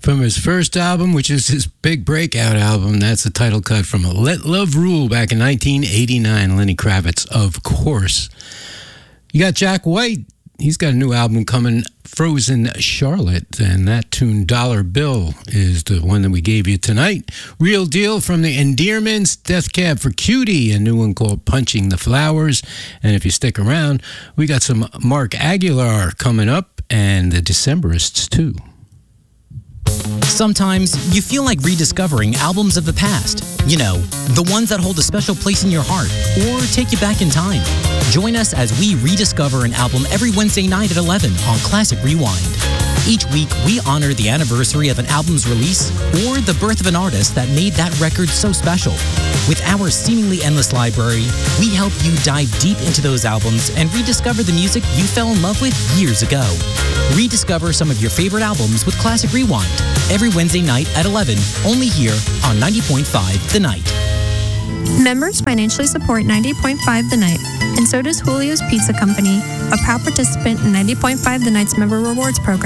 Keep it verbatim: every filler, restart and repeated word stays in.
From his first album, which is his big breakout album, that's the title cut from Let Love Rule back in nineteen eighty-nine. Lenny Kravitz, of course. You got Jack White. He's got a new album coming, Frozen Charlotte, and that tune, Dollar Bill, is the one that we gave you tonight. Real Deal from the Endearments, Death Cab for Cutie, a new one called Punching the Flowers. And if you stick around, we got some Mark Aguilar coming up, and the Decemberists, too. Sometimes you feel like rediscovering albums of the past. You know, the ones that hold a special place in your heart or take you back in time. Join us as we rediscover an album every Wednesday night at eleven on Classic Rewind. Each week, we honor the anniversary of an album's release or the birth of an artist that made that record so special. With our seemingly endless library, we help you dive deep into those albums and rediscover the music you fell in love with years ago. Rediscover some of your favorite albums with Classic Rewind every Wednesday night at eleven, only here on ninety point five The Night. Members financially support ninety point five The Night, and so does Julio's Pizza Company, a proud participant in ninety point five The Night's Member Rewards Program.